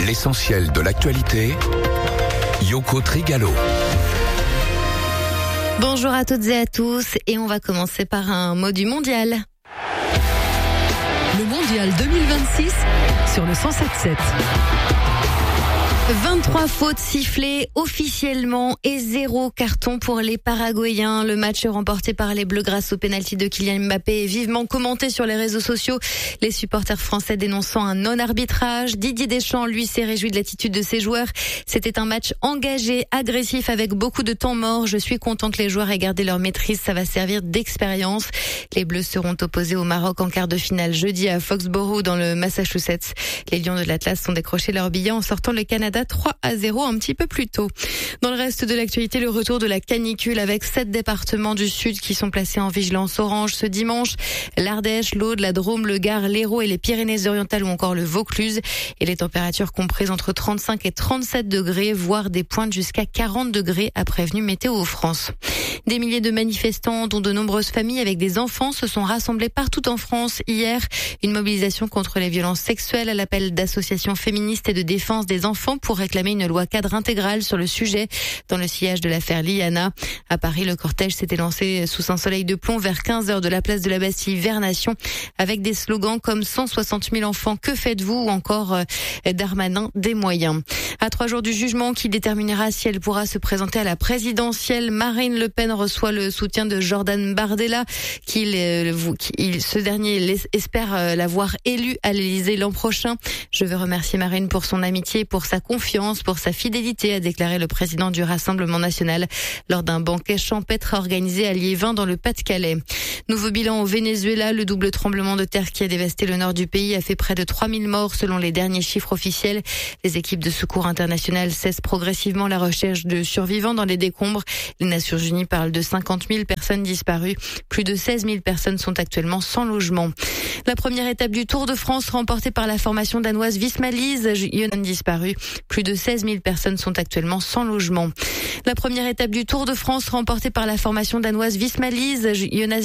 L'essentiel de l'actualité, Yoko Trigalo. Bonjour à toutes et à tous, et on va commencer par un mot du mondial. Le mondial 2026 sur le 107.7. 23 fautes sifflées officiellement et 0 carton pour les Paraguayens. Le match remporté par les Bleus grâce au pénalty de Kylian Mbappé est vivement commenté sur les réseaux sociaux. Les supporters français dénonçant un non-arbitrage. Didier Deschamps, lui, s'est réjoui de l'attitude de ses joueurs. C'était un match engagé, agressif, avec beaucoup de temps mort. Je suis content que les joueurs aient gardé leur maîtrise. Ça va servir d'expérience. Les Bleus seront opposés au Maroc en quart de finale jeudi à Foxborough dans le Massachusetts. Les Lions de l'Atlas ont décroché leur billet en sortant le Canada 3-0 un petit peu plus tôt. Dans le reste de l'actualité, le retour de la canicule avec 7 départements du sud qui sont placés en vigilance orange ce dimanche. L'Ardèche, l'Aude, la Drôme, le Gard, l'Hérault et les Pyrénées-Orientales ou encore le Vaucluse. Et les températures comprises entre 35 et 37 degrés, voire des pointes jusqu'à 40 degrés, a prévenu Météo France. Des milliers de manifestants, dont de nombreuses familles avec des enfants, se sont rassemblés partout en France hier. Une mobilisation contre les violences sexuelles à l'appel d'associations féministes et de défense des enfants pour réclamer une loi cadre intégrale sur le sujet dans le sillage de l'affaire Liana. À Paris, le cortège s'était lancé sous un soleil de plomb vers 15h de la place de la Bastille vers Nation avec des slogans comme 160 000 enfants, que faites-vous, ou encore Darmanin, des moyens. À 3 jours du jugement qui déterminera si elle pourra se présenter à la présidentielle, Marine Le Pen reçoit le soutien de Jordan Bardella, ce dernier espère la voir élue à l'Élysée l'an prochain. Je veux remercier Marine pour son amitié, pour sa confiance, pour sa fidélité, a déclaré le président du Rassemblement national lors d'un banquet champêtre organisé à Liévin dans le Pas-de-Calais. Nouveau bilan au Venezuela, le double tremblement de terre qui a dévasté le nord du pays a fait près de 3000 morts selon les derniers chiffres officiels. Les équipes de secours internationales cessent progressivement la recherche de survivants dans les décombres. Les Nations Unies parlent de 50 000 personnes disparues. Plus de 16 000 personnes sont actuellement sans logement. La première étape du Tour de France remportée par la formation danoise Visma-Lease, disparu. Plus de 16 000 personnes sont actuellement sans logement. La première étape du Tour de France remportée par la formation danoise Visma-Lease,